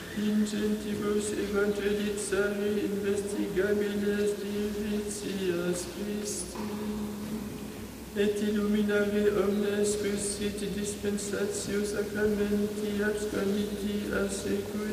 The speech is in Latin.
in gentibus evangelizare investigabilis divitias Christi, et illuminare omnes quis sit dispensatio sacramenti absconditi a seculi.